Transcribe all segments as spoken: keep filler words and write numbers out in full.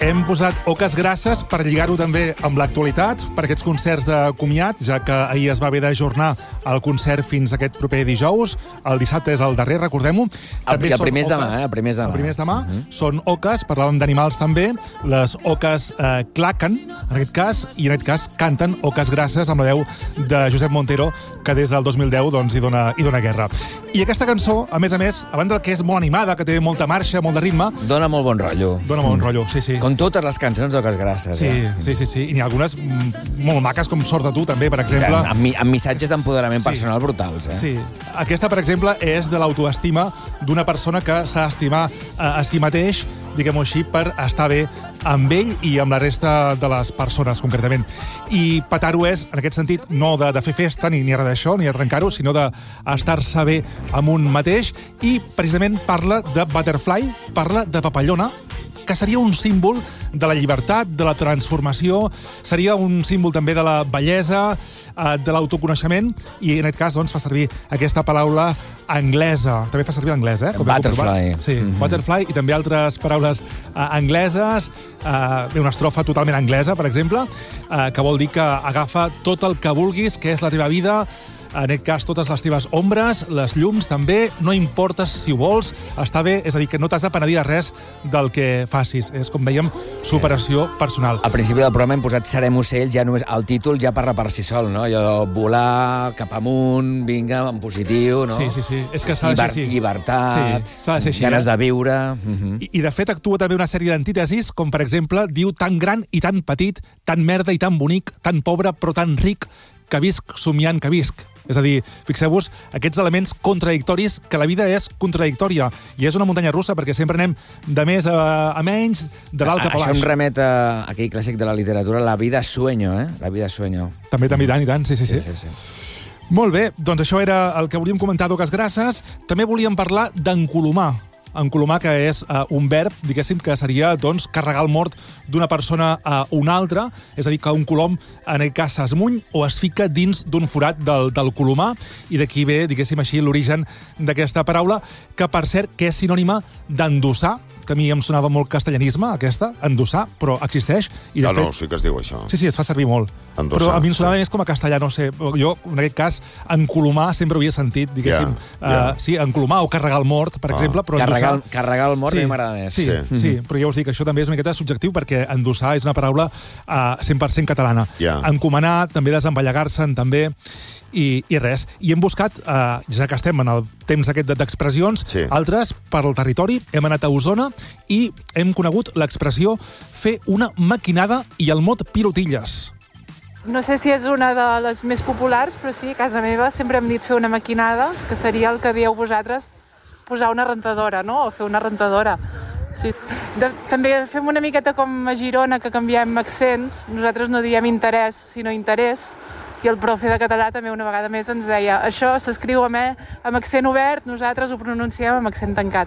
Hem posat oques grasses per lligar-ho també amb l'actualitat, per aquests concerts de comiat, ja que ahir es va haver d'ajornar el concert fins aquest proper dijous. El dissabte és el darrer, recordem-ho. El, el primer és demà, eh? El primer és demà. El primer és demà. Uh -huh. Són oques, parlàvem d'animals també. Les oques eh, claquen, en aquest cas, i en aquest cas canten oques grasses amb la veu de Josep Montero, que des del dos mil deu doncs, hi, dona, hi dona guerra. I aquesta cançó, a més a més, a banda que és molt animada, que té molta marxa, molt de ritme... Dona molt bon rotllo. Dona molt bon rotllo, sí, sí. Com totes les cançons d'oques grasses. Sí, eh? sí, sí, sí. I n'hi ha algunes molt maques, com Sort de tu, també, per exemple. Amb, amb, amb missatges d'empoderament Sí. personal brutals, eh? Sí. Aquesta, per exemple, és de l'autoestima d'una persona que s'ha d'estimar a, a si mateix, diguem-ho així, per estar bé amb ell i amb la resta de les persones, concretament. I petar-ho és, en aquest sentit, no de, de fer festa, ni, ni res d'això, ni arrencar-ho, sinó d'estar-se bé amb un mateix. I, precisament, parla de butterfly, parla de papallona, que seria un símbol de la llibertat, de la transformació, seria un símbol també de la bellesa, de l'autoconeixement, i en aquest cas doncs, fa servir aquesta paraula anglesa. També fa servir l'anglès, eh? Com butterfly. Sí, mm -hmm. butterfly, i també altres paraules uh, angleses, uh, una estrofa totalment anglesa, per exemple, uh, que vol dir que agafa tot el que vulguis, que és la teva vida, en aquest cas, totes les teves ombres, les llums també, no importa si ho vols, està bé, és a dir, que no t'has de penedir de res del que facis. És, com dèiem, superació personal. Al principi del programa hem posat Serem ocells, ja només el títol ja parla per si sol, no? Allò, volar cap amunt, vinga, en positiu, no? Sí, sí, sí. És que s'ha de ser així. Llibertat, sí, s'ha de ser així, ganes eh? de viure... Uh -huh. I, I, de fet, actua també una sèrie d'antítesis, com, per exemple, diu tan gran i tan petit, tan merda i tan bonic, tan pobre però tan ric, que visc somiant que visc. És a dir, fixeu-vos, aquests elements contradictoris, que la vida és contradictòria, i és una muntanya russa, perquè sempre anem de més a, a menys, de dalt cap a baix. Això em remet a aquell clàssic de la literatura, La vida sueño, eh? La vida sueño. També, també, i tant, i tant, sí, sí, sí. sí, sí, sí. Molt bé, doncs això era el que volíem comentar d'oques grasses. També volíem parlar d'encolomar. Encolomar, que és uh, un verb, diguéssim, que seria, doncs, carregar el mort d'una persona a una altra, és a dir, que un colom, en aquest cas, s'esmuny o es fica dins d'un forat del, del colomar, i d'aquí ve, diguéssim així, l'origen d'aquesta paraula, que, per cert, que és sinònima d'endossar, que a mi em sonava molt castellanisme, aquesta, endossar, però existeix. I de no, fet, no, sí que es diu això. Sí, sí, es fa servir molt. Endossar, però a mi em sonava sí. més com a castellà, no sé. Jo, en aquest cas, encolomar sempre ho havia sentit, diguéssim. Yeah, yeah. Uh, sí, encolomar o carregar el mort, per Ah. exemple, però Carregar, endossar... carregar el mort Sí, a mi m'agrada més. Sí, sí, sí, però ja us dic, això també és una miqueta subjectiu, perquè endossar és una paraula uh, cent per cent catalana. Yeah. Encomanar, també desemballagar-se'n, també... I, i res. I hem buscat, eh, ja que estem en el temps aquest d'expressions, Sí. altres per al territori. Hem anat a Osona i hem conegut l'expressió fer una maquinada i el mot pilotilles. No sé si és una de les més populars, però sí, a casa meva sempre hem dit fer una maquinada, que seria el que dieu vosaltres, posar una rentadora, no? O fer una rentadora. Sí. De, també fem una miqueta com a Girona, que canviem accents. Nosaltres no diem interès, sinó interès. I el profe de català també una vegada més ens deia això s'escriu amb, e, amb accent obert, nosaltres ho pronunciem amb accent tancat.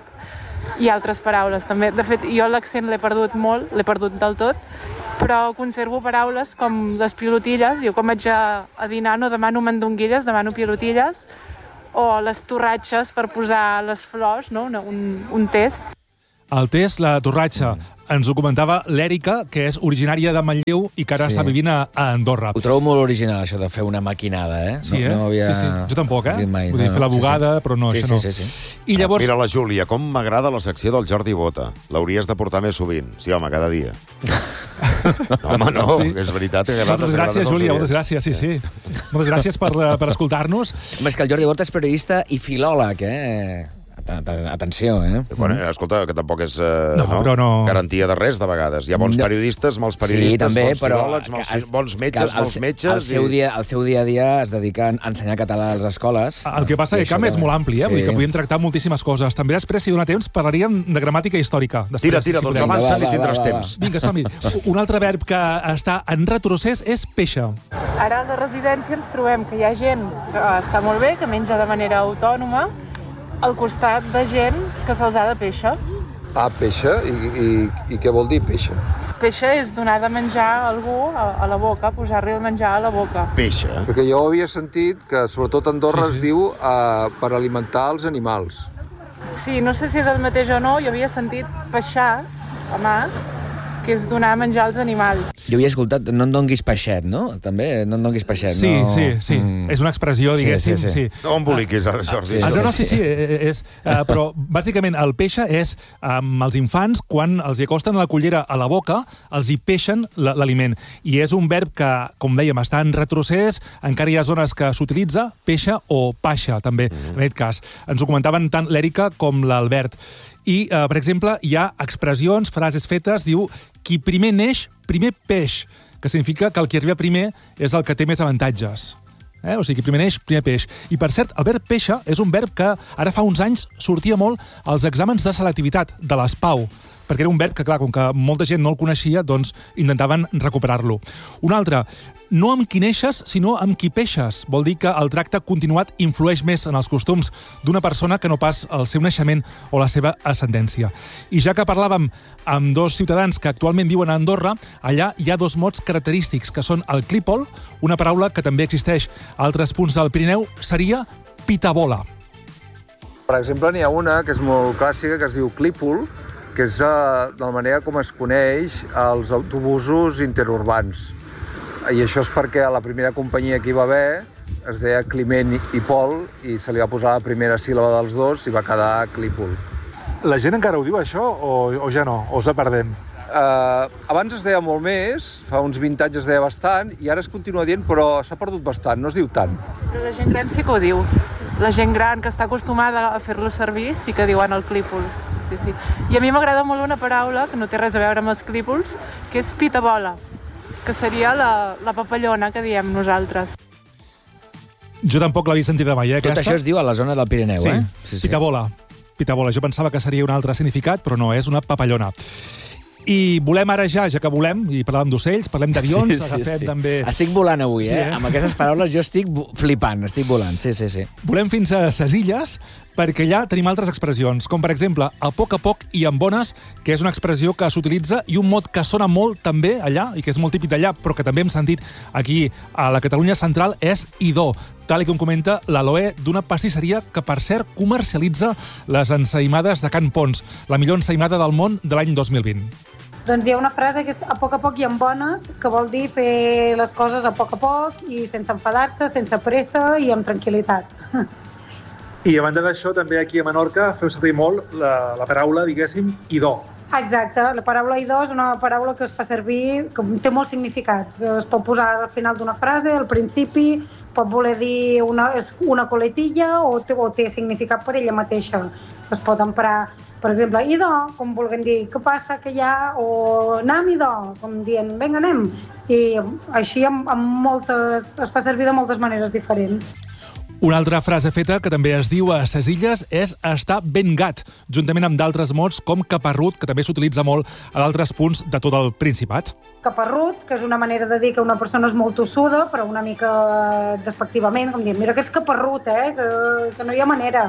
I altres paraules també. De fet, jo l'accent l'he perdut molt, l'he perdut del tot, però conservo paraules com les pilotilles. Jo quan vaig a, a dinar no demano mandonguilles, demano pilotilles, o les torratxes per posar les flors, no? un, un test. El test, la torratxa, ens ho comentava l'Èrica, que és originària de Manlleu i que ara Sí. està vivint a, a Andorra. Ho trobo molt original, això de fer una maquinada, eh? Sí, no, eh? No havia... Sí, sí. Jo tampoc, eh? dit mai. Vull dir, fer la bugada, sí, sí. però no, sí, això sí, no. Sí, sí, sí. I llavors... Mira la Júlia, com m'agrada la secció del Jordi Bota. L'hauries de portar més sovint. Sí, home, cada dia. No, home, no, Sí. és veritat. Que Moltes gràcies, Júlia, moltes gràcies, sí, sí. Moltes gràcies per, eh, per escoltar-nos. Home, és que el Jordi Bota és periodista i filòleg, eh? Atenció, eh? Bueno, escolta, que tampoc és eh, No, no, però no- garantia de res, de vegades. Hi ha bons No. periodistes, mals periodistes, sí, també, bons però filòlegs, mals, que es- bons que metges, el- mals metges... El seu, i... dia, el seu dia a dia es dedica a ensenyar català a les escoles. El que passa I que el camp això és molt ampli, eh? Sí. Vull dir que podíem tractar moltíssimes coses. També després, si dona temps, parlaríem de gramàtica històrica. Després, Tira, tira, si doncs podem. avança Va, va, i tindràs va, va, temps. Vinga, som-hi. Un altre verb que està en retrocés és peixa. Ara a la residència ens trobem que hi ha gent que està molt bé, que menja de manera autònoma, al costat de gent que se'ls ha de peixa. Ah, peixa? I, i, i què vol dir peixa? Peixa és donar de menjar a algú a, a la boca, posar-li el menjar a la boca. Peixa. Perquè jo havia sentit que sobretot a Andorra Sí, sí. es diu uh, per alimentar els animals. Sí, no sé si és el mateix o no, jo havia sentit peixar a mà, que és donar menjar als animals. Jo havia escoltat, no en donguis peixet, no? També, no en donguis peixet. Sí, no... sí, sí. Mm. És una expressió, diguéssim. Sí, sí, sí. sí. No emboliquis, ara, Jordi. Sí, Ah, sí, no, no, sí, sí. sí, és, uh, però bàsicament el peixa és amb els infants, quan els hi acosten la cullera a la boca, els hi peixen l'aliment. I és un verb que, com dèiem, està en retrocés, encara hi ha zones que s'utilitza, peixa o paixa, també, mm. en aquest cas. Ens ho comentaven tant l'Èrica com l'Albert. I, uh, per exemple, hi ha expressions, frases fetes, diu, qui primer neix, primer peix, que significa que el que arriba primer és el que té més avantatges. Eh? O sigui, primer neix, primer peix. I, per cert, el verb peixa és un verb que ara fa uns anys sortia molt als exàmens de selectivitat de l'S P A U, perquè era un verb que, clar, com que molta gent no el coneixia, doncs intentaven recuperar-lo. Un altre, no amb qui neixes, sinó amb qui peixes. Vol dir que el tracte continuat influeix més en els costums d'una persona que no pas el seu naixement o la seva ascendència. I ja que parlàvem amb dos ciutadans que actualment viuen a Andorra, allà hi ha dos mots característics, que són el clípol, una paraula que també existeix a altres punts del Pirineu, seria pitabola. Per exemple, n'hi ha una que és molt clàssica, que es diu clípol, que és uh, de la manera com es coneix als autobusos interurbans. I això és perquè a la primera companyia que hi va haver es deia Climent i Pol i se li va posar la primera síl·laba dels dos i va quedar clípol. La gent encara ho diu, això, o, o ja no? O us perdem? Uh, abans es deia molt més, fa uns vint anys es deia bastant, i ara es continua dient, però s'ha perdut bastant, no es diu tant. Però la gent gran sí que ho diu. La gent gran que està acostumada a fer-lo servir sí que diuen el clípol. Sí, sí. I a mi m'agrada molt una paraula que no té res a veure amb els clípols, que és pitabola, que seria la, la papallona que diem nosaltres. Jo tampoc l'havia sentida mai, eh, Tot aquesta. això es diu a la zona del Pirineu, Sí, eh? sí, sí. Pitabola. Pitabola. Jo pensava que seria un altre significat, però no, és una papallona. I volem ara ja, ja que volem, i parlàvem d'ocells, parlem d'avions, sí, sí, agafem sí. també... Estic volant avui, Sí, eh? eh? Amb aquestes paraules jo estic flipant, estic volant, sí, sí, sí. Volem fins a ses Illes, perquè allà tenim altres expressions, com per exemple, a poc a poc i amb bones, que és una expressió que s'utilitza, i un mot que sona molt també allà, i que és molt típic d'allà, però que també hem sentit aquí a la Catalunya central, és idò, tal com comenta l'Aloe, d'una pastisseria que, per cert, comercialitza les ensaïmades de Can Pons, la millor ensaïmada del món de l'any dos mil vint. Doncs hi ha una frase que és a poc a poc i amb bones, que vol dir fer les coses a poc a poc i sense enfadar-se, sense pressa i amb tranquil·litat. I a banda d'això, també aquí a Menorca feu servir molt la, la paraula, diguéssim, idò. Exacte, la paraula idò és una paraula que es fa servir, que té molts significats. Es pot posar al final d'una frase, al principi, pot voler dir una, una coletilla o té, o té significat per ella mateixa. Es pot emprar, per exemple, idò, com vulguin dir, què passa, que hi ha, o anem idò, com dient, vinga, anem. I així amb, amb moltes, es fa servir de moltes maneres diferents. Una altra frase feta que també es diu a ses Illes és estar ben gat, juntament amb d'altres mots com caparrut, que també s'utilitza molt a d'altres punts de tot el Principat. Caparrut, que és una manera de dir que una persona és molt tossuda, però una mica despectivament, com dient, mira que ets caparrut, eh? que, que no hi ha manera.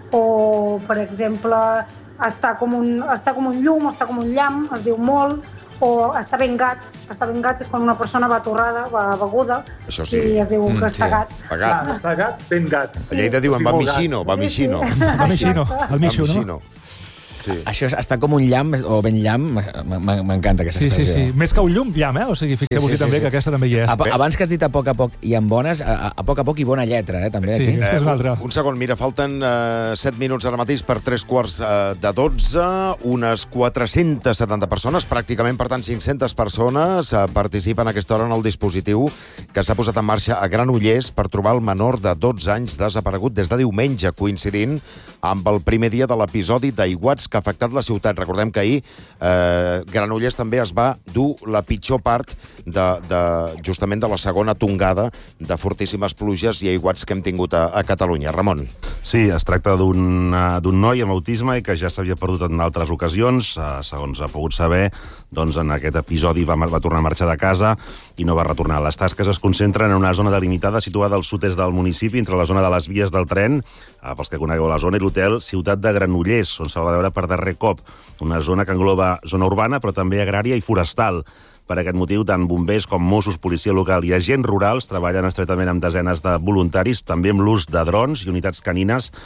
O, per exemple, estar com un, estar com un llum, estar com un llamp, es diu molt, o estar ben gat. Estar ben gat és quan una persona va torrada, va beguda, Això sí. i es diu Mm, que està sí. gat. Va gat. Ah, està gat, ben gat. A Lleida diuen va mixino, va mixino. Va mixino, el mixo, no? Sí. Això és està com un llamp, o ben llamp, m'encanta aquesta Sí, sí, expressió. sí. Més que un llum, llamp, eh? O sigui, fixeu-vos Sí, sí, sí, també sí. que aquesta també hi és. A, abans que has dit a poc a poc i amb bones, a, a poc a poc i bona lletra, eh, també, Sí, aquí. aquesta és una altra. Un segon, mira, falten uh, set minuts ara mateix per tres quarts uh, de dotze, unes quatre-centes setanta persones, pràcticament, per tant, cinc-centes persones uh, participen a aquesta hora en el dispositiu que s'ha posat en marxa a Granollers per trobar el menor de dotze anys desaparegut des de diumenge, coincidint amb el primer dia de l'episodi d'aiguats que ha afectat la ciutat. Recordem que ahir eh, Granollers també es va dur la pitjor part de, de, justament de la segona tongada de fortíssimes pluges i aiguats que hem tingut a, a Catalunya. Ramon. Sí, es tracta d'un d'un noi amb autisme i que ja s'havia perdut en altres ocasions. Eh, segons ha pogut saber, doncs en aquest episodi va, va tornar a marxar de casa i no va retornar. Les tasques es concentren en una zona delimitada situada al sud-est del municipi, entre la zona de les vies del tren, eh, pels que conegueu la zona, i l'hotel Ciutat de Granollers, on s'ha de veure per darrer cop. Una zona que engloba zona urbana, però també agrària i forestal. Per aquest motiu, tant bombers com Mossos, policia local i agents rurals treballen estretament amb desenes de voluntaris, també amb l'ús de drons i unitats canines,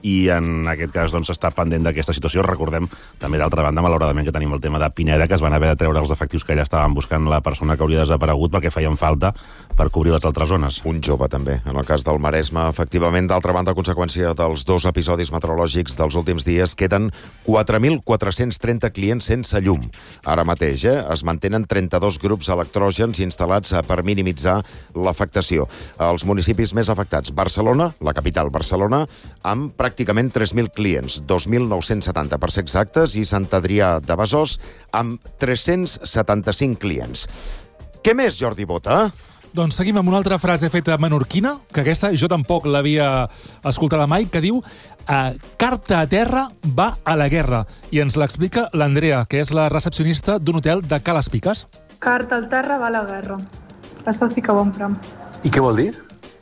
i en aquest cas doncs, està pendent d'aquesta situació. Recordem també, d'altra banda, malauradament, que tenim el tema de Pineda, que es van haver de treure els efectius que allà estaven buscant la persona que hauria desaparegut perquè feien falta per cobrir les altres zones. Un jove, també, en el cas del Maresme. Efectivament, d'altra banda, a conseqüència dels dos episodis meteorològics dels últims dies, queden quatre mil quatre-cents trenta clients sense llum. Ara mateix, eh? Es mantenen trenta-dos grups electrògens instal·lats per minimitzar l'afectació. Els municipis més afectats, Barcelona, la capital Barcelona, amb pràcticament tres mil clients, dos mil nou-cents setanta per ser exactes, i Sant Adrià de Besòs amb tres-cents setanta-cinc clients. Què més, Jordi Bota? Doncs seguim amb una altra frase feta menorquina, que aquesta jo tampoc l'havia escoltada mai, que diu eh, carta a terra va a la guerra. I ens l'explica l'Andrea, que és la recepcionista d'un hotel de Ca les Piques. Carta al terra va a la guerra. Això sí que ho empram. I què vol dir?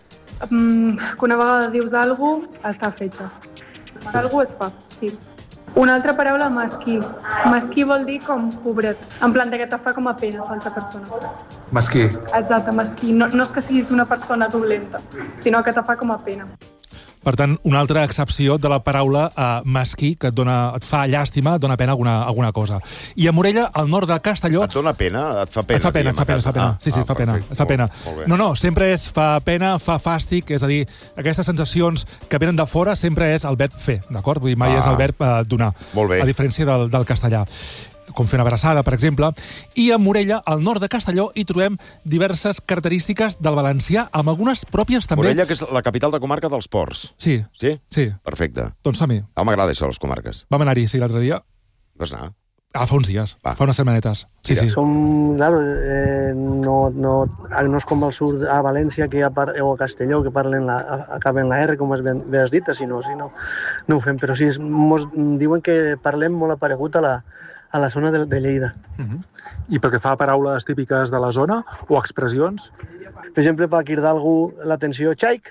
Mm, que una vegada dius alguna cosa, està fetge. Algú es fa, sí. Una altra paraula, mesquí. Mesquí vol dir com pobret. En plan que te fa com a pena l'altra persona. Mesquí. Exacte, mesquí. No, no és que siguis una persona dolenta, sinó que te fa com a pena. Per tant, una altra accepció de la paraula eh, mesquí, que et, dona, et fa llàstima, et dona pena alguna, alguna cosa. I a Morella, al nord de Castelló... Et dona pena? Et fa pena? Et fa pena, et fa pena, et fa pena. Sí, sí, ah, fa pena, perfecte. et fa pena. Molt, molt no, no, sempre és fa pena, fa fàstic, és a dir, aquestes sensacions que venen de fora sempre és el verb fer, d'acord? Vull dir, mai Ah. és el verb eh, donar. Molt bé. A diferència del, del castellà, com fer una abraçada, per exemple. I a Morella, al nord de Castelló, hi trobem diverses característiques del valencià, amb algunes pròpies també. Morella, que és la capital de comarca dels ports. Sí. Sí? Sí. Perfecte. Doncs som-hi. Ah, m'agrada això, les comarques. Vam anar-hi, sí, l'altre dia. Vas anar? Ah, fa uns dies, Va. fa unes setmanetes. Sí, sí. Som, claro, eh, no, no, no és com al sud a València que ja par, o a Castelló que parlen la, acaben la R, com es ben, bé has dit, sinó, sinó no ho fem. Però sí, mos diuen que parlem molt aparegut a la, a la zona de, de Lleida. Uh-huh. I pel que fa a paraules típiques de la zona o expressions? Per exemple, per cridar algú l'atenció, xaic.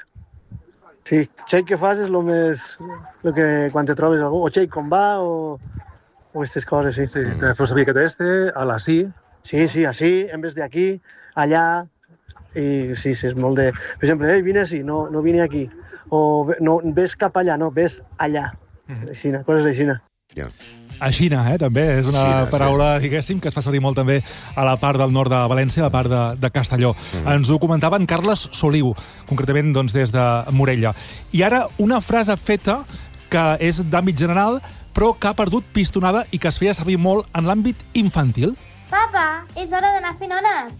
Sí, xaic que fas és lo més... Lo que, quan te trobes algú, o xaic com va, o, o aquestes coses, sí. Sí, te feu saber aquest este, a la sí. Sí, sí, així, en vez de aquí, allà, i sí, sí, és molt de... Per exemple, ei, vine així, no, no vine aquí. O no, ves cap allà, no, ves allà. Mhm. Aixina, coses d'aixina. Ja. Aixina, eh, també. És una Aixina, paraula, sí. diguéssim, que es fa servir molt també a la part del nord de València, a la part de, de Castelló. Mm. Ens ho comentava en Carles Soliu, concretament doncs, des de Morella. I ara una frase feta que és d'àmbit general, però que ha perdut pistonada i que es feia servir molt en l'àmbit infantil. Papa, és hora d'anar fent hores.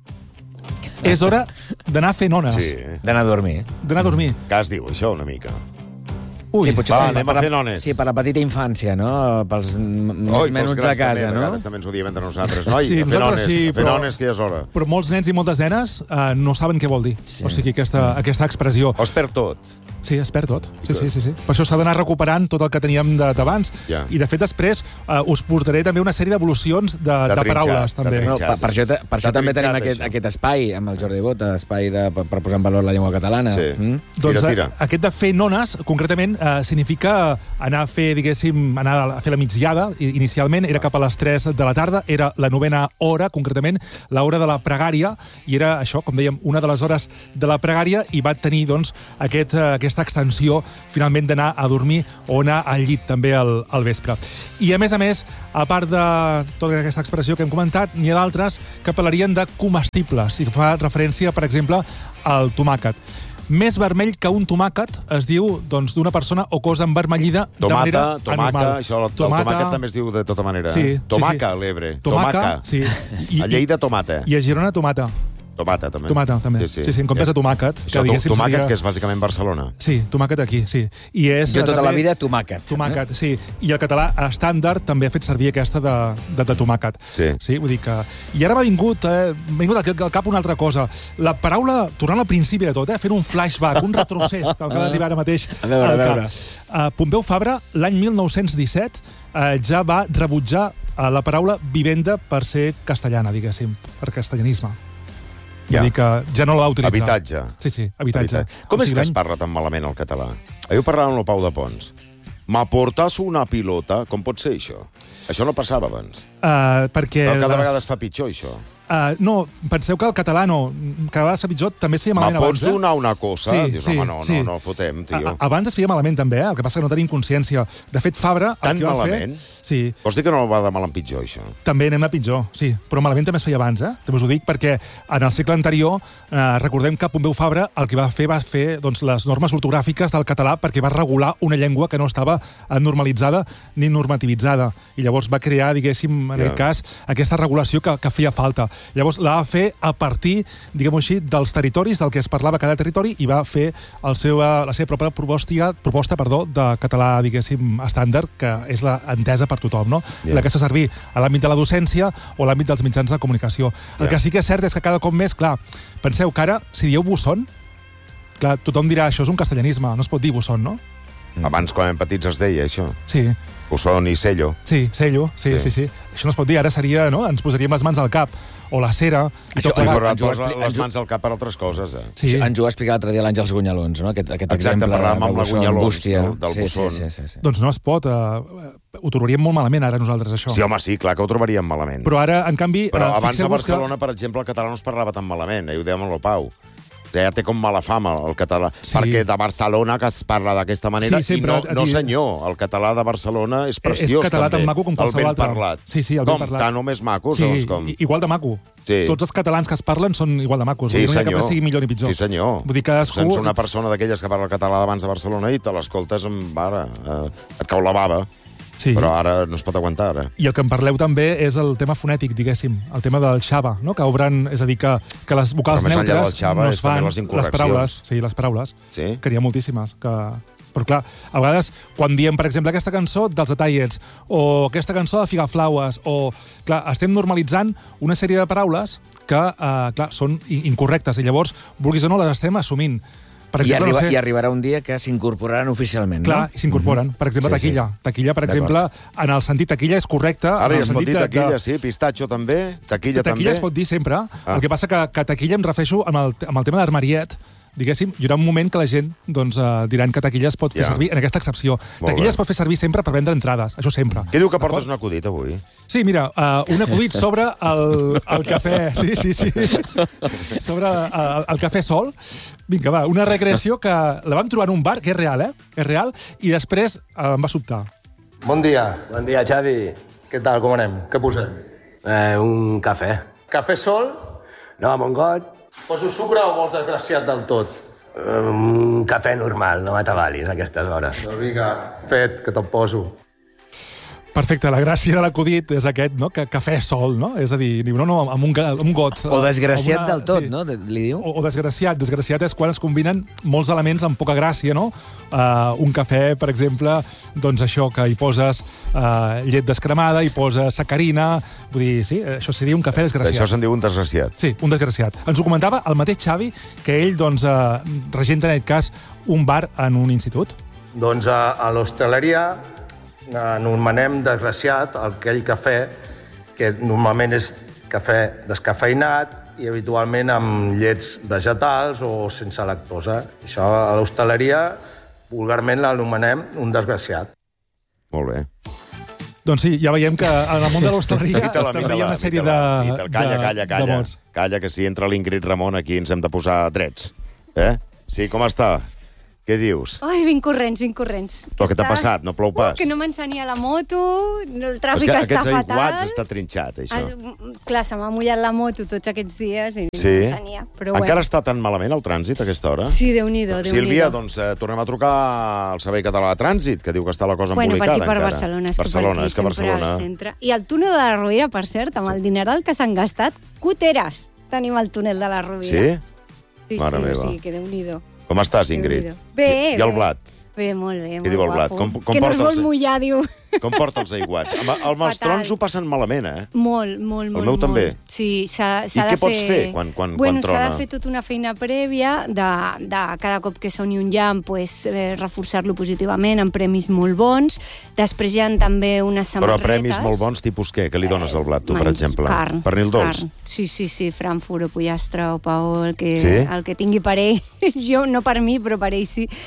És hora d'anar fent ones. Sí. D'anar a dormir. D'anar a dormir. Què es diu, això, una mica? Ui, sí, potser va, per- anem a per- fer nones. Sí, per la petita infància, no? Pels m- més Oi, menuts de grans casa, també, a no? vegades també ens ho diem entre nosaltres. Noi, Sí, a fer nosaltres nones, sí, a fer però- nones, que ja és hora. Però molts nens i moltes nenes eh, no saben què vol dir. Sí. O sigui, aquesta, aquesta expressió. O es perd tot. Sí, es perd tot. Sí, sí, sí, sí. Per això s'ha d'anar recuperant tot el que teníem de- d'abans. Ja. I, de fet, després eh, us portaré també una sèrie d'evolucions de, de, De de trinxat, paraules, de també. No, trinxat. per, per això, te- per això T'ha també tenim trinxat, aquest, això. aquest espai amb el Jordi Bota, espai de, per, per posar en valor la llengua catalana. Sí. Mm? Doncs Tira, tira. eh, aquest de fer nones, concretament, eh, significa anar a fer, diguéssim, anar a fer la migdiada. I- Inicialment era cap a les tres de la tarda, era la novena hora, concretament, l'hora de la pregària, i era això, com dèiem, una de les hores de la pregària, i va tenir, doncs, aquest, eh, aquesta extensió, finalment, d'anar a dormir o anar al llit també al, al vespre. I, a més a més, a part de tota aquesta expressió que hem comentat, n'hi ha d'altres que parlarien de comestibles, i que fa referència, per exemple, al tomàquet. Més vermell que un tomàquet es diu doncs, d'una persona o cosa envermellida de Tomata, manera tomaca, anormal. això, el tomàquet també es diu de tota manera. Sí, eh? sí, Tomaca, sí. a l'Ebre. Tomaca, sí. I- A Lleida, tomata. I a Girona, tomata. Tomata, també. Tomata, també. Sí, sí, en comptes de tomàquet. Això, que, to- diguéssim, tomàquet, seria- que és bàsicament Barcelona. Sí, tomàquet aquí, sí. I és, Jo tota també, la vida tomàquet. Tomàquet, sí. I el català estàndard també ha fet servir aquesta de, de, de tomàquet. Sí. Sí, vull dir que... I ara m'ha vingut, eh, m'ha vingut al al cap una altra cosa. La paraula, tornant al principi de tot, eh, fent un flashback, un retrocés, que acaba d'arribar ara mateix. A veure, al a cap. veure. Uh, Pompeu Fabra, l'any mil nou-cents disset, uh, ja va rebutjar uh, la paraula vivenda per ser castellana, diguéssim, per castellanisme. Ja. Vull dir que ja no la va utilitzar. Habitatge. Sí, sí, habitatge. Com O és sigui, que es l'any- parla tan malament el català? Ahir ho parlàvem amb el Pau de Pons. M'aportas una pilota? Com pot ser això? Això no passava abans. Uh, perquè Però cada les- vegada es fa pitjor, això. Uh, no, penseu que el català no, cada vegada s'ha pitjor, també es feia malament Ma abans. pots donar una cosa? Sí, Dius, sí, home, no, sí. no, no fotem, tio. A, abans es feia malament, també, eh? El que passa que no tenim consciència. De fet, Fabra... Tan el que va malament? Fer, sí. Vols dir que no va de mal en pitjor, això? També anem a pitjor, sí. Però malament també es feia abans, eh? També us ho dic perquè en el segle anterior, eh, recordem que Pompeu Fabra el que va fer va fer doncs, les normes ortogràfiques del català perquè va regular una llengua que no estava normalitzada ni normativitzada. I llavors va crear, diguéssim, en Yeah. aquest cas, aquesta regulació que, que feia falta. Llavors la va fer a partir, diguem-ho així, dels territoris, del que es parlava a cada territori, i va fer el seu, la seva pròpia proposta, proposta perdó, de català, diguéssim, estàndard, que és la entesa per tothom, no? Yeah. La que s'ha servir a l'àmbit de la docència o a l'àmbit dels mitjans de comunicació. El Yeah. que sí que és cert és que cada cop més, clar, penseu que ara, si dieu busson, clar, tothom dirà, això és un castellanisme, no es pot dir busson, no? Abans, quan érem petits, es deia això. Sí. Busson i sello. Sí, sello, sí, sí, sí, sí. Això no es pot dir, ara seria, no?, ens posaríem les mans al cap, o la cera... I Això, tot sí, plegat. però ens ho et posa expli- les ens ho- mans al cap per altres coses, eh? Sí. Ens ho va explicar l'altre dia l'Àngels Gunyalons, no? Aquest, aquest Exacte, exemple parlàvem amb la Busson, Gunyalons, bústia. no? Del sí, Busson. Sí, sí, sí, sí. Doncs no es pot, eh, ho trobaríem molt malament ara nosaltres, això. Sí, home, sí, clar que ho trobaríem malament. Però ara, en canvi... Però eh, abans a fixeu-vos Barcelona, per exemple, el català no es parlava tan malament, eh? Ho dèiem amb el Pau. Ja té com mala fama el català, Sí. perquè de Barcelona que es parla d'aquesta manera, Sí, sempre, i no, a no dir- senyor, el català de Barcelona és És preciós, català també. tan maco com qualsevol el ben altre. parlat. Sí, sí, el ben com, parlat. Tan o més macos, Sí, doncs, com... i- igual de maco. Sí. Tots els catalans que es parlen són igual de macos. Sí, Vull dir, no hi ha cap senyor. que sigui millor ni pitjor. Sí, senyor. Vull dir, cadascú... Sents una persona d'aquelles que parla el català d'abans de Barcelona i te l'escoltes amb... Ara, eh, et cau la bava. Sí. Però ara no es pot aguantar, ara. I el que en parleu també és el tema fonètic, diguéssim, el tema del xava, no? Que obren, és a dir, que, que les vocals Però més enllà neutres del xava no és es fan, també les incorreccions. paraules, sí, les paraules, Sí? que n'hi ha moltíssimes, que... Però clar, a vegades, quan diem, per exemple, aquesta cançó dels Ataiets, o aquesta cançó de Figaflaues, o... Clar, estem normalitzant una sèrie de paraules que, eh, clar, són i- incorrectes, i llavors, vulguis o no, les estem assumint. Per I, exemple, arriba, no sé, I arribarà un dia que s'incorporaran oficialment, clar, no? s'incorporen. Per exemple, Sí, sí, taquilla. Taquilla, per exemple, en el sentit taquilla és correcte. Ara en ja el es pot sentit dir de- taquilla, de- sí, pistatxo també, taquilla, Taquilla també. es pot dir sempre. Ah. El que passa que, que taquilla em refereixo amb el, amb el tema d'armariet, diguéssim, hi haurà un moment que la gent doncs, uh, diran que taquilla es pot fer Ja. servir en aquesta excepció. Molt Taquilla bé. es pot fer servir sempre per vendre entrades, això sempre. Què diu que portes un acudit avui? Sí, mira, uh, un acudit sobre el, el cafè... Sí, sí, sí. Sobre uh, el cafè sol. Vinga, va, una recreació que la vam trobar en un bar, que és real, eh? És real, i després uh, em va sobtar. Bon dia. Bon dia, Xavi. Què tal, com anem? Què posem? Eh, un cafè. Cafè sol? No, amb un got. Poso sucre o vols desgraciat del tot? Eh, un cafè normal, no m'atabalis a aquestes hores. Doncs vinga, fet, que te'l poso. Perfecte, la gràcia de l'acudit és aquest, no? Que cafè sol, no? És a dir, diu, no, no, amb un, ga- amb un got. O desgraciat amb una- del tot, sí. no? De- Li diu? O, o desgraciat. Desgraciat és quan es combinen molts elements amb poca gràcia, no? Uh, un cafè, per exemple, doncs això, que hi poses uh, llet descremada, hi poses sacarina... Vull dir, sí, això seria un cafè desgraciat. Això se'n diu un desgraciat. Sí, un desgraciat. Ens ho comentava el mateix Xavi, que ell, doncs, uh, regenta en aquest cas un bar en un institut. Doncs a, a l'hostaleria anomenem desgraciat aquell cafè que normalment és cafè descafeinat i habitualment amb llets vegetals o sense lactosa. Això a l'hostaleria vulgarment l'anomenem un desgraciat. Molt bé. Doncs sí, ja veiem que en el món de l'hostaleria Mita-la, també hi ha mita-la, una sèrie de, mita-la, mita-la. Calla, de, calla, de calla. mots. Calla, que si entra l'Ingrid Ramon aquí ens hem de posar drets. Eh? Sí, com estàs? Què dius? Ai, vinc corrents, vinc corrents. Però què t'ha passat? No plou pas? Uh, que no m'ensenia la moto, el És tràfic que està aquests fatal. aiguats està trinxat, això. El, clar, se m'ha mullat la moto tots aquests dies i Sí? no m'ensenia. Però Encara bueno. està tan malament el trànsit a aquesta hora? Sí, Déu-n'hi-do, Déu-n'hi-do. Sílvia, doncs eh, tornem a trucar al Servei Català de Trànsit, que diu que està la cosa Bueno, per embolicada aquí per encara. Barcelona, és que Barcelona, per aquí és que sempre Barcelona... al centre. I el túnel de la Rovira, per cert, amb el dineral que s'han gastat, cuteres tenim el túnel de la Rovira. Sí? Sí, Mare sí, meva. sí, que Déu-n'hi-do. Com estàs, Ingrid? Déu-n'hi-do. Bé, I, I el bé. blat? Bé, molt bé, Què molt diu el blat? guapo. Com- com que no es porta vol el- mullar, diu. Com porta els aiguats? Amb, amb els Fatal. trons ho passen malament, eh? Molt, molt, El molt. meu molt. també. Sí, s'ha I s'ha de què pots fer quan- quan- bueno, quan trona? S'ha de fer tota una feina prèvia de, de cada cop que soni un llamp, pues, eh, reforçar-lo positivament amb premis molt bons. Després hi ha també unes Però samarretes. premis molt bons, tipus què? Què li dones al blat, tu, per Menys exemple? Carn. Pernil dolç? Carn. Sí, sí, sí, Frankfurt o pollastre o paó, el que, Sí? el que tingui per ell. Jo, no per mi, però per ell sí.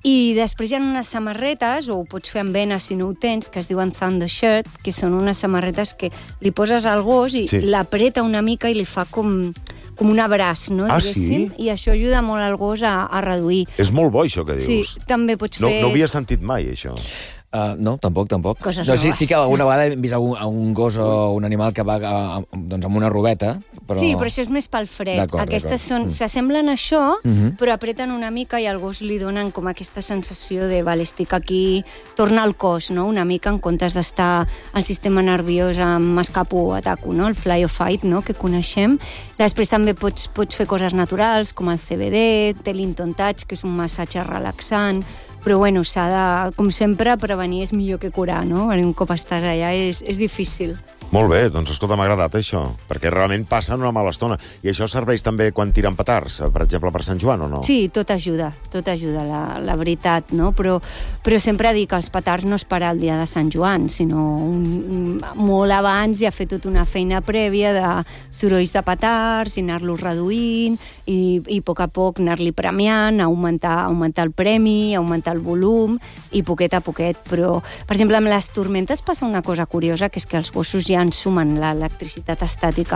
I després hi ha unes samarretes, o ho pots fer amb venes si no ho tens, que es diuen Thunder Shirt, que són unes samarretes que li poses al gos i sí. l'apreta una mica i li fa com, com un abraç, no? Ah, sí? I això ajuda molt al gos a, a reduir. És molt bo, això que dius. Sí, també pots no, fer... No ho havia sentit mai, això. Uh, no, tampoc, tampoc. Coses no, sí, noves. sí que alguna vegada he vist un, un gos o un animal que va a, doncs amb una robeta, però... Sí, però això és més pel fred. Aquestes són, mm. s'assemblen a això, mm-hmm. però apreten una mica i al gos li donen com aquesta sensació de, vale, estic aquí, torna al cos, no?, una mica, en comptes d'estar al sistema nerviós amb escapo o ataco, no?, el fly or fight, no?, que coneixem. Després també pots, pots fer coses naturals, com el C B D, té l'Inton Touch, que és un massatge relaxant, però bueno, s'ha de, com sempre, prevenir és millor que curar, no? Un cop estàs allà és, és difícil. Molt bé, doncs escolta, m'ha agradat això, perquè realment passen una mala estona. I això serveix també quan tiren petards, per exemple, per Sant Joan, o no? Sí, tot ajuda, tot ajuda, la, la veritat, no? Però, però sempre dic que els petards no es para el dia de Sant Joan, sinó un, un, molt abans ja fer tota una feina prèvia de sorolls de petards i anar-los reduint i, i a poc a poc anar-li premiant, augmentar, augmentar el premi, augmentar el volum i poquet a poquet. Però, per exemple, amb les tormentes passa una cosa curiosa, que és que els gossos ja ensumen l'electricitat estàtica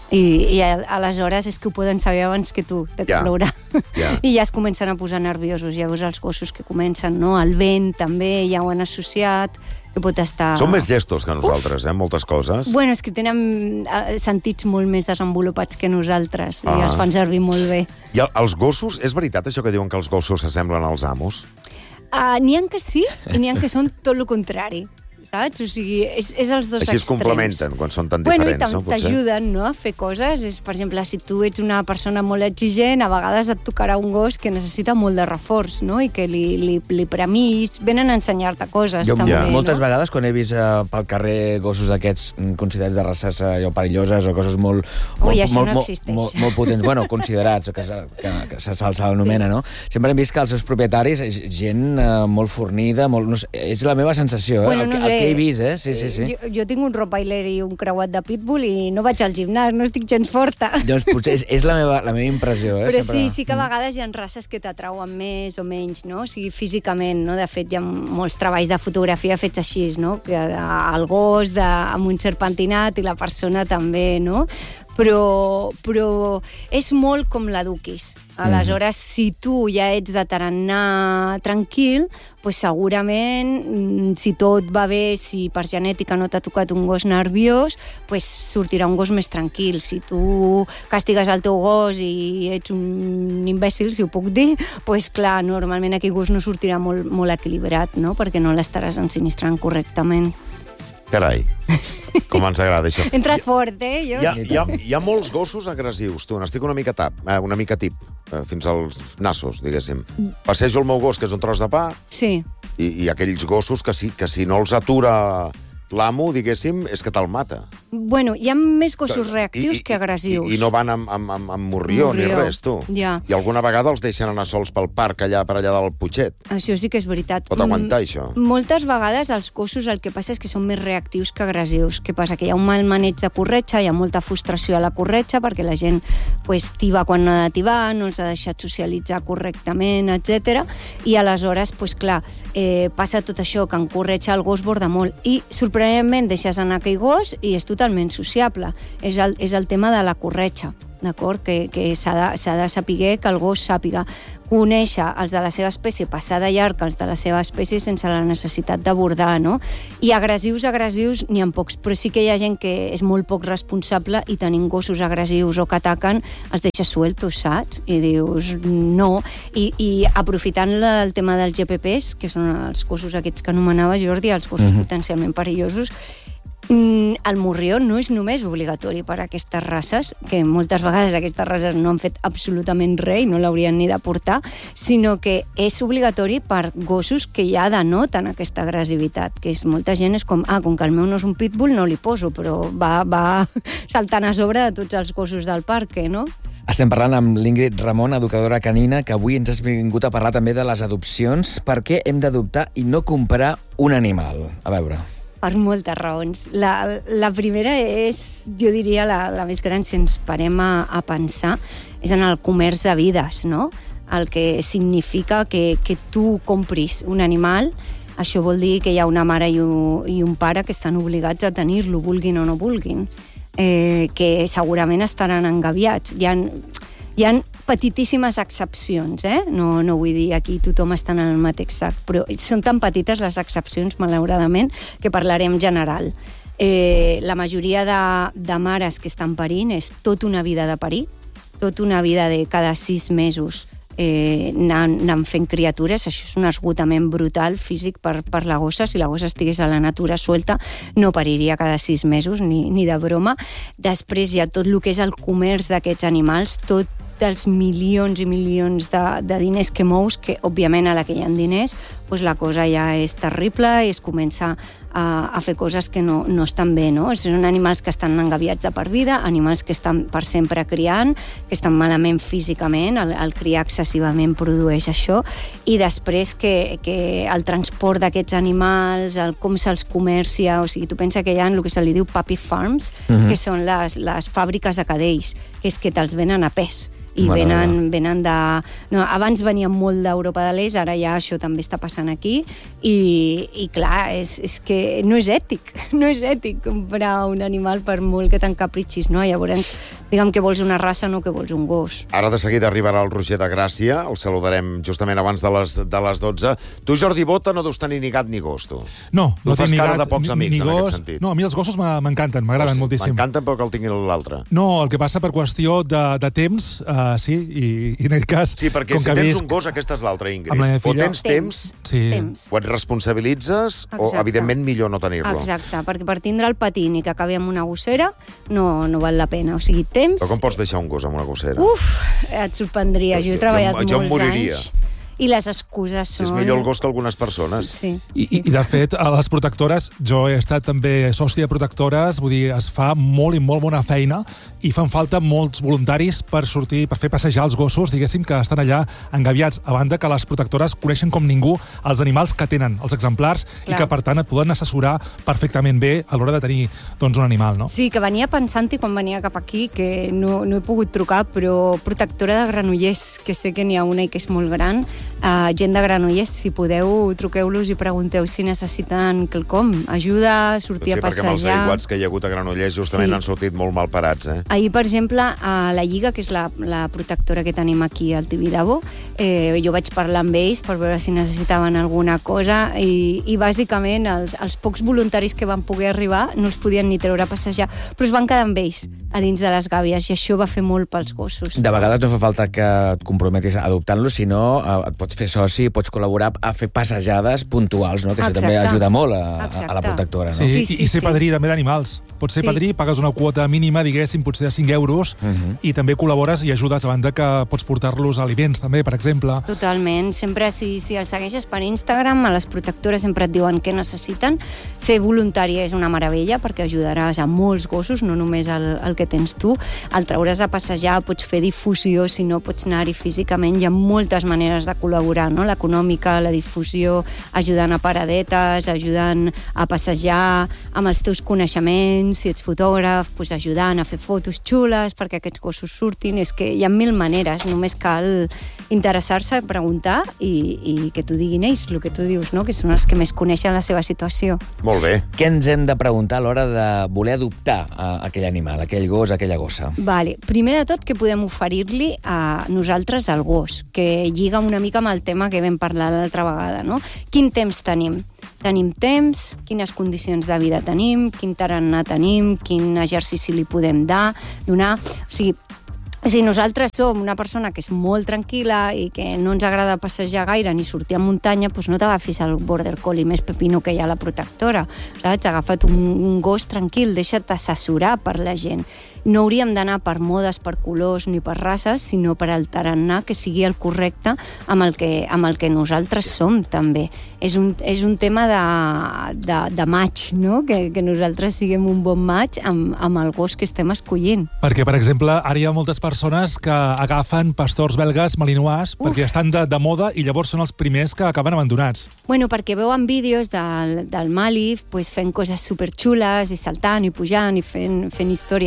i, i aleshores és que ho poden saber abans que tu, de ja. ploure. Ja. I ja es comencen a posar nerviosos. Llavors els gossos que comencen, no? El vent també ja ho han associat, que pot estar... Són més llestos que nosaltres, eh, moltes coses. Bueno, és que tenen sentits molt més desenvolupats que nosaltres ah. i els fan servir molt bé. I el, els gossos, és veritat això que diuen que els gossos s'assemblen als amos? Uh, n'hi ha que sí i n'hi ha que són tot el contrari. Saps? O sigui, és, és els dos Així extrems. es complementen quan són tan bueno, diferents, no? Bueno, t'ajuden, no?, a fer coses. És, per exemple, si tu ets una persona molt exigent, a vegades et tocarà un gos que necessita molt de reforç, no?, i que li, li, li premis. Venen a ensenyar-te coses, jo, també, ja. no? Moltes vegades, quan he vist uh, pel carrer gossos d'aquests considerats de races uh, perilloses o coses molt... Ui, molt, això molt, no molt, existeix. Molt, molt potents, bueno, considerats, que, que, que se'ls anomena, sí. no? Sempre hem vist que els seus propietaris és gent uh, molt fornida, molt, no sé, és la meva sensació, eh? Bueno, el, no el sé. que he vist, eh? Sí, sí, sí. Jo, jo tinc un rottweiler i un creuat de pitbull i no vaig al gimnàs, no estic gens forta. Doncs potser és, és la, meva, la meva impressió, eh? Però Sempre... sí, sí que a vegades hi ha races que t'atrauen més o menys, no? O sigui, físicament, no? De fet, hi ha molts treballs de fotografia fets així, no? Que el gos de, amb un cert pentinat i la persona també, no? Però, però és molt com l'eduquis. Aleshores, mm. si tu ja ets de tarannà tranquil, pues segurament, si tot va bé, si per genètica no t'ha tocat un gos nerviós, pues sortirà un gos més tranquil. Si tu castigues el teu gos i ets un imbècil, si ho puc dir, pues clar, normalment aquell gos no sortirà molt, molt equilibrat, no?, perquè no l'estaràs ensinistrant correctament. Carai, com ens agrada això. Entrat fort, eh? Jo... Hi ha, hi, ha, hi ha molts gossos agressius, tu, n'estic una mica tap, eh, una mica tip, eh, fins als nassos, diguéssim. Passejo el meu gos, que és un tros de pa, sí. i, i aquells gossos que, sí, que si no els atura l'amo, diguéssim, és que te'l mata. Bueno, hi ha més gossos reactius I, que agressius. I, i no van amb, amb, amb, amb morrió, morrió ni res, tu. Ja. I alguna vegada els deixen anar sols pel parc, allà per allà del Putxet. Això sí que és veritat. Pot aguantar, mm, això? Moltes vegades els gossos el que passa és que són més reactius que agressius. Què passa? Que hi ha un mal maneig de corretja, hi ha molta frustració a la corretja, perquè la gent pues, tiba quan no ha de tibar, no els ha deixat socialitzar correctament, etcètera. I aleshores, pues, clar, eh, passa tot això, que en corretja el gos borda molt. I, sorprenentment, deixes anar aquell gos i és totalment sociable. És el, és el tema de la corretja, d'acord? Que, que s'ha de, s'ha de saber que el gos sàpiga conèixer els de la seva espècie, passar de llarg els de la seva espècie sense la necessitat d'abordar, no? I agressius, agressius, n'hi ha pocs, però sí que hi ha gent que és molt poc responsable i tenint gossos agressius o que ataquen, els deixa sueltos, saps? I dius, no. I, i aprofitant el tema dels G P Ps, que són els gossos aquests que anomenava Jordi, els gossos mm-hmm. potencialment perillosos, el morrió no és només obligatori per a aquestes races, que moltes vegades aquestes races no han fet absolutament res i no l'haurien ni de portar, sinó que és obligatori per gossos que ja denoten aquesta agressivitat, que és molta gent és com, ah, com que el meu no és un pitbull no li poso, però va, va saltant a sobre de tots els gossos del parc, no? Estem parlant amb l'Ingrid Ramon, educadora canina, que avui ens has vingut a parlar també de les adopcions. Per què hem d'adoptar i no comprar un animal? A veure... Per moltes raons. La, la primera és, jo diria, la, la més gran, si ens parem a, a pensar, és en el comerç de vides, no? el que significa que, que tu compris un animal. Això vol dir que hi ha una mare i un, i un pare que estan obligats a tenir-lo, vulguin o no vulguin, eh, que segurament estaran engabiats. Hi ha, hi ha petitíssimes excepcions, eh? No, no vull dir aquí tothom està en el mateix sac, però són tan petites les excepcions, malauradament, que parlarem general. Eh, la majoria de, de mares que estan parint és tota una vida de parir, tota una vida de cada sis mesos eh, anant, anant fent criatures. Això és un esgotament brutal físic per, per la gossa. Si la gossa estigués a la natura suelta, no pariria cada sis mesos, ni, ni de broma. Després hi ha tot el que és el comerç d'aquests animals, tot dels milions i milions de, de diners que mous, que òbviament a la que hi ha diners, doncs la cosa ja és terrible i es comença a, a fer coses que no, no estan bé, no? Són animals que estan engabiats de per vida, animals que estan per sempre criant, que estan malament físicament, el, el criar excessivament produeix això, i després que, que el transport d'aquests animals, el, com se'ls comercia, o sigui, tu pensa que hi ha el que se li diu puppy farms, uh-huh. que són les, les fàbriques de cadells, que és que te'ls venen a pes, i venen, venen de... No, abans venien molt d'Europa de l'Est, ara ja això també està passant aquí, i, i clar, és, és que no és ètic, no és ètic comprar un animal per molt que t'encapritxis, no? Llavors, diguem que vols una raça, no que vols un gos. Ara de seguida arribarà el Roger de Gràcia, el saludarem justament abans de les, de les dotze. Tu, Jordi Bota, no deus tenir ni gat ni gos, tu. No, no fas tinc ni cara gat, de pocs ni, amics, ni en gos. aquest sentit. No, a mi els gossos m'encanten, m'agraden sí, moltíssim. M'encanten però que el tingui l'altre. No, el que passa per qüestió de, de temps, uh, sí, i, i en aquest cas... Sí, perquè si tens visc... un gos, aquesta és l'altra, Ingrid. O tens temps, sí. temps. o et responsabilitzes, Exacte. o evidentment millor no tenir-lo. Exacte, perquè per tindre el patín i que acabi amb una gossera no, no val la pena. O sigui, temps... Però com pots deixar un gos amb una gossera? Uf, et sorprendria. Jo he treballat jo, jo molts moriria. anys. I les excuses són... És millor el gos que algunes persones. Sí. I, i, de fet, a les protectores, jo he estat també soci de protectores, vull dir, es fa molt i molt bona feina i fan falta molts voluntaris per sortir, per fer passejar els gossos, diguéssim, que estan allà engabiats, a banda que les protectores coneixen com ningú els animals que tenen, els exemplars, Clar. i que, per tant, et poden assessorar perfectament bé a l'hora de tenir doncs, un animal, no? Sí, que venia pensant-hi quan venia cap aquí, que no, no he pogut trucar, però protectora de Granollers, que sé que n'hi ha una i que és molt gran, Uh, gent de Granollers, si podeu, truqueu-los i pregunteu si necessiten quelcom. Ajuda, sortir Potser a passejar... perquè amb els aiguats que hi ha hagut a Granollers justament sí. han sortit molt mal parats, eh? Ahir, per exemple, a la Lliga, que és la, la protectora que tenim aquí al Tibidabo, eh, jo vaig parlar amb ells per veure si necessitaven alguna cosa i, i bàsicament els, els pocs voluntaris que van poder arribar no els podien ni treure a passejar, però es van quedar amb ells a dins de les gàbies i això va fer molt pels gossos. De vegades no fa falta que et comprometis a adoptant-lo, sinó eh, et pots fer soci, pots col·laborar a fer passejades puntuals, no? Que això també ajuda molt a, a la protectora. No? Sí, sí, sí, i ser sí. padrí també d'animals. Pots ser sí. padrí, pagues una quota mínima, diguéssim, potser de cinc euros, uh -huh. i també col·labores i ajudes a banda que pots portar-los aliments també, per exemple. Totalment. Sempre, si, si els segueixes per Instagram, a les protectores sempre et diuen què necessiten. Ser voluntari és una meravella perquè ajudaràs a molts gossos, no només el, el que tens tu. El trauràs a passejar, pots fer difusió, si no pots anar-hi físicament. Hi ha moltes maneres de col·laborar, no? L'econòmica, la difusió, ajudant a paradetes, ajudant a passejar amb els teus coneixements, si ets fotògraf, doncs ajudant a fer fotos xules perquè aquests gossos surtin. És que hi ha mil maneres, només cal interessar-se, preguntar i, i que t'ho diguin ells, el que tu dius, no? Que són els que més coneixen la seva situació. Molt bé. Què ens hem de preguntar a l'hora de voler adoptar a aquell animal, aquell gos, aquella gossa? Vale. Primer de tot, que podem oferir-li a nosaltres al gos, que lliga una mica amb el tema que vam parlar l'altra vegada, no? Quin temps tenim? Tenim temps, quines condicions de vida tenim, quin tarannà tenim, quin exercici li podem dar, donar... O sigui, si nosaltres som una persona que és molt tranquil·la i que no ens agrada passejar gaire ni sortir a muntanya, doncs no t'agafis el border collie més pepino que hi ha a la protectora. Saps? Agafa't un, un gos tranquil, deixa't assessorar per la gent. No hauríem d'anar per modes, per colors ni per races, sinó per el tarannà que sigui el correcte amb el que, amb el que nosaltres som, també. És un, és un tema de, de, de match, no? Que, que nosaltres siguem un bon match amb, amb el gos que estem escollint. Perquè, per exemple, ara hi ha moltes persones que agafen pastors belgues malinois Uf. perquè estan de, de moda i llavors són els primers que acaben abandonats. Bueno, perquè veuen vídeos del, del Mali pues, fent coses superxules i saltant i pujant i fent, fent històries molt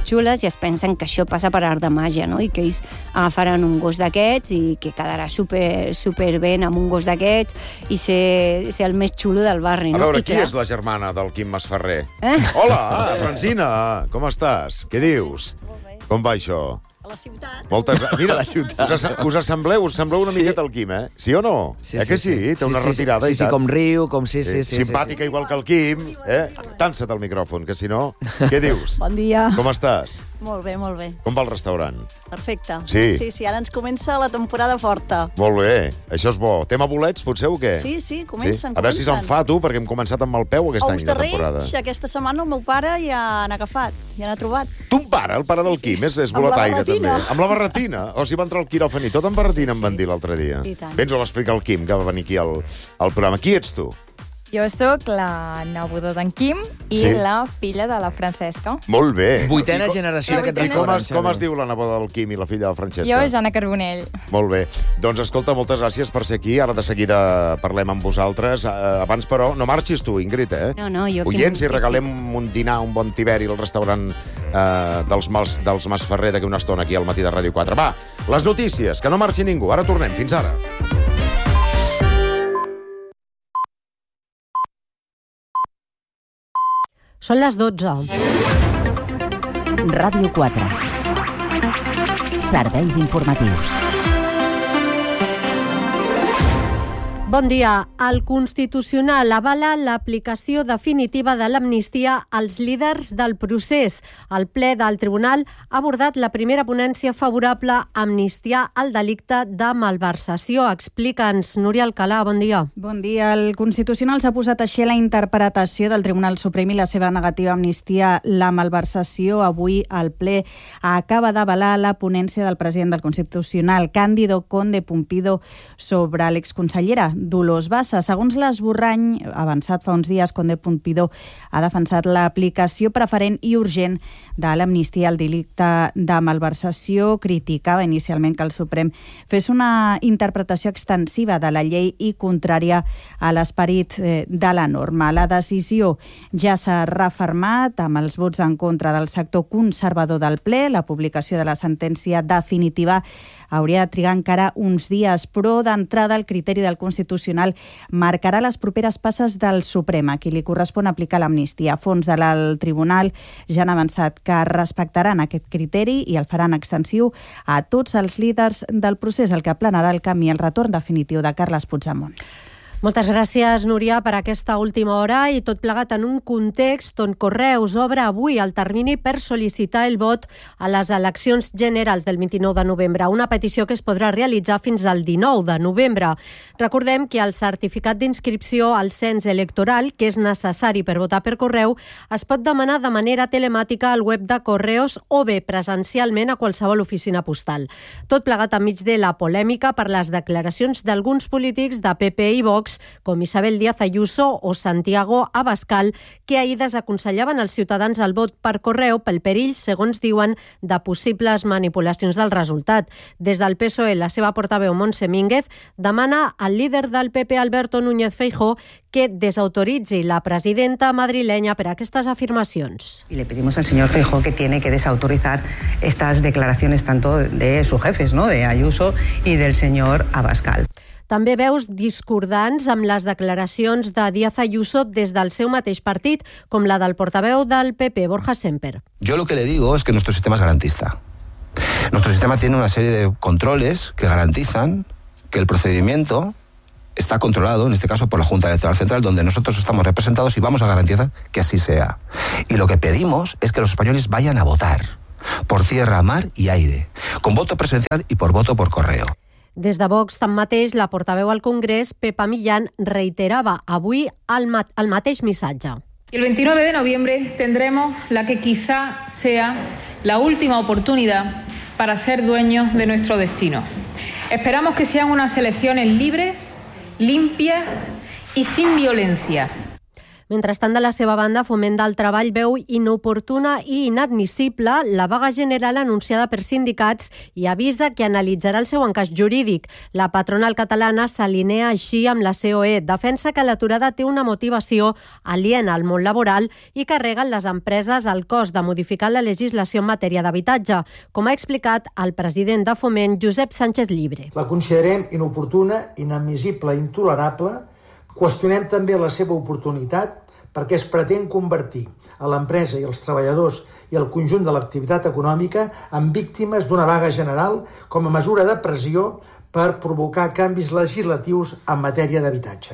xules i es pensen que això passa per art de màgia, no? I que ells agafaran un gos d'aquests i que quedarà super, super ben amb un gos d'aquests i ser, ser el més xulo del barri, no? A veure, I qui clar... és la germana del Quim Masferrer? Eh? Hola, Francina, com estàs? Què dius? Com va això? A la ciutat. Moltes... Mira, A la ciutat. us, as us assembleu, us sembleu una Sí. miqueta al Quim, eh? Sí o no? Sí, eh que sí? sí. Té una Sí, sí, retirada sí, i sí, tant. com riu, com sí, sí, sí, sí, Simpàtica sí. igual que el Quim, eh? Tansa't al micròfon, que si no... Què dius? Bon dia. Com estàs? Molt bé, molt bé. Com va el restaurant? Perfecte. Sí. Sí, sí, ara ens comença la temporada forta. Molt bé, això és bo. Tema bolets, potser, o què? Sí, sí, comencen, A veure si se'n comencen. fa, tu, perquè hem començat amb el peu aquest any Ous de de temporada. Reig, aquesta setmana el meu pare ja n'ha agafat, ja n'ha trobat. Ton pare, el pare del Quim, és, és Amb la boletaire, també. barretina. Amb la barretina. O si va entrar al quiròfan i tot amb barretina, em van dir l'altre dia. I tant. Bé, ens ho va explicar el Quim, que va venir aquí al, al programa. Qui ets tu? Jo sóc la neboda d'en Quim i Sí. la filla de la Francesca. Molt bé. Vuitena I co- generació La d'aquest vuitena. I com restaurant. es, com es diu la neboda del Quim i la filla de Francesca? Jo, Jana Carbonell. Molt bé. Doncs escolta, moltes gràcies per ser aquí. Ara de seguida parlem amb vosaltres. Uh, abans, però, no marxis tu, Ingrid, eh? No, no, jo... Oients, que... i regalem un dinar, un bon tiberi al restaurant eh, dels, Mas, dels Masferrer d'aquí una estona, aquí al matí de Ràdio quatre. Va, les notícies, que no marxi ningú. Ara tornem. Fins ara. Són les dotze. Ràdio quatre. Serveis informatius. Bon dia. El Constitucional avala l'aplicació definitiva de l'amnistia als líders del procés. El ple del Tribunal ha abordat la primera ponència favorable a amnistiar el delicte de malversació. Explica'ns, Núria Alcalà, bon dia. Bon dia. El Constitucional s'ha posat així a la interpretació del Tribunal Suprem i la seva negativa a amnistiar la malversació. Avui el ple acaba d'avalar la ponència del president del Constitucional, Cándido Conde Pumpido, sobre l'exconsellera Dolors Bassa. Segons l'esborrany avançat fa uns dies, Conde Pumpido ha defensat l'aplicació preferent i urgent de l'amnistia al delicte de malversació. Criticava inicialment que el Suprem fes una interpretació extensiva de la llei i contrària a l'esperit de la norma. La decisió ja s'ha refermat amb els vots en contra del sector conservador del ple. La publicació de la sentència definitiva hauria de trigar encara uns dies, però d'entrada el criteri del Constitucional marcarà les properes passes del Suprem, a qui li correspon aplicar l'amnistia. Fons del Tribunal ja han avançat que respectaran aquest criteri i el faran extensiu a tots els líders del procés, el que aplanarà el camí al retorn definitiu de Carles Puigdemont. Moltes gràcies, Núria, per aquesta última hora i tot plegat en un context on Correus obre avui el termini per sol·licitar el vot a les eleccions generals del vint-i-nou de novembre, una petició que es podrà realitzar fins al dinou de novembre. Recordem que el certificat d'inscripció al cens electoral, que és necessari per votar per correu, es pot demanar de manera telemàtica al web de Correus o bé presencialment a qualsevol oficina postal. Tot plegat enmig de la polèmica per les declaracions d'alguns polítics de P P i Vox, com Isabel Díaz Ayuso o Santiago Abascal, que ahir desaconsellaven als ciutadans el vot per correu pel perill, segons diuen, de possibles manipulacions del resultat. Des del P S O E, la seva portaveu Montse Mínguez demana al líder del P P, Alberto Núñez Feijóo, que desautoritzi la presidenta madrilenya per aquestes afirmacions. Y le pedimos al señor Feijóo que tiene que desautorizar estas declaraciones tanto de sus jefes, ¿no?, de Ayuso y del señor Abascal. També veus discordants amb les declaracions de Díaz Ayuso des del seu mateix partit, com la del portaveu del P P, Borja Semper. Yo lo que le digo es que nuestro sistema es garantista. Nuestro sistema tiene una serie de controles que garantizan que el procedimiento está controlado, en este caso por la Junta Electoral Central, donde nosotros estamos representados, y vamos a garantizar que así sea. Y lo que pedimos es que los españoles vayan a votar por tierra, mar y aire, con voto presencial y por voto por correo. Des de Vox, tanmateix, la portaveu al Congrés, Pepa Millán, reiterava avui el, mat el mateix missatge. El veintinueve de noviembre tendremos la que quizá sea la última oportunidad para ser dueños de nuestro destino. Esperamos que sean unas elecciones libres, limpias y sin violencia. Mentrestant, de la seva banda, Foment del Treball veu inoportuna i inadmissible la vaga general anunciada per sindicats i avisa que analitzarà el seu encaix jurídic. La patronal catalana s'alinea així amb la C O E. Defensa que l'aturada té una motivació aliena al món laboral i carreguen les empreses el cost de modificar la legislació en matèria d'habitatge, com ha explicat el president de Foment, Josep Sánchez Llibre. La considerem inoportuna, inadmissible, intolerable. Qüestionem també la seva oportunitat perquè es pretén convertir a l'empresa i els treballadors i el conjunt de l'activitat econòmica en víctimes d'una vaga general com a mesura de pressió per provocar canvis legislatius en matèria d'habitatge.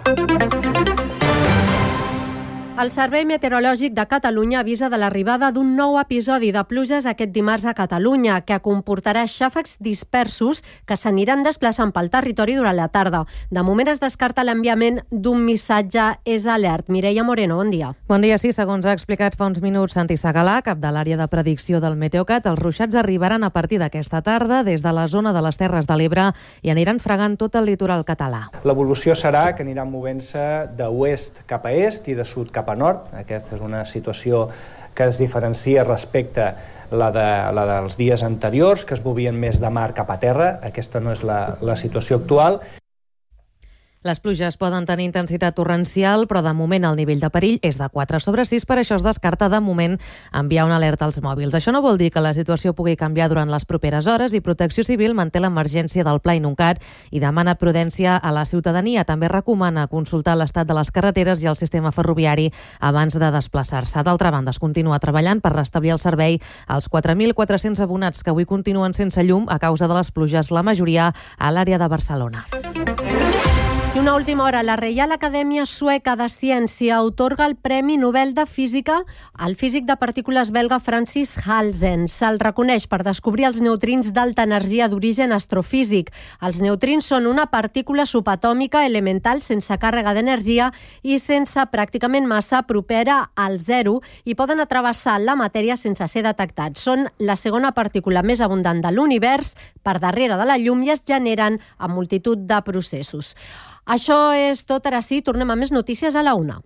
El Servei Meteorològic de Catalunya avisa de l'arribada d'un nou episodi de pluges aquest dimarts a Catalunya, que comportarà xàfecs dispersos que s'aniran desplaçant pel territori durant la tarda. De moment es descarta l'enviament d'un missatge és alert. Mireia Moreno, bon dia. Bon dia, sí. Segons ha explicat fa uns minuts Santi Segalà, cap de l'àrea de predicció del Meteocat, els ruixats arribaran a partir d'aquesta tarda des de la zona de les Terres de l'Ebre i aniran fregant tot el litoral català. L'evolució serà que aniran movent-se d'oest cap a est i de sud cap a nord. Aquesta és una situació que es diferencia respecte a la, de, la dels dies anteriors, que es movien més de mar cap a terra. Aquesta no és la, la situació actual. Les pluges poden tenir intensitat torrencial, però de moment el nivell de perill és de quatre sobre sis, per això es descarta de moment enviar una alerta als mòbils. Això no vol dir que la situació pugui canviar durant les properes hores i Protecció Civil manté l'emergència del Pla Inuncat i demana prudència a la ciutadania. També recomana consultar l'estat de les carreteres i el sistema ferroviari abans de desplaçar-se. D'altra banda, es continua treballant per restablir el servei als quatre mil quatre-cents abonats que avui continuen sense llum a causa de les pluges, la majoria a l'àrea de Barcelona. I una última hora, la Reial Acadèmia Sueca de Ciència atorga el Premi Nobel de Física al físic de partícules belga Francis Halsen. Se'l reconeix per descobrir els neutrins d'alta energia d'origen astrofísic. Els neutrins són una partícula subatòmica elemental sense càrrega d'energia i sense pràcticament massa propera al zero i poden travessar la matèria sense ser detectats. Són la segona partícula més abundant de l'univers per darrere de la llum i es generen a multitud de processos. Això és tot, ara sí, tornem a més notícies a la una.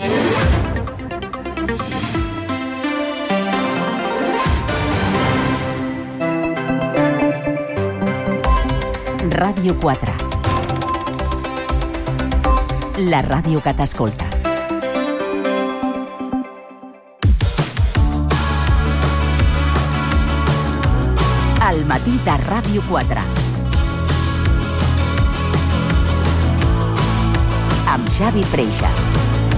Ràdio quatre. La ràdio que t'escolta. Al matí de Ràdio quatre. Amb Xavi Freixas.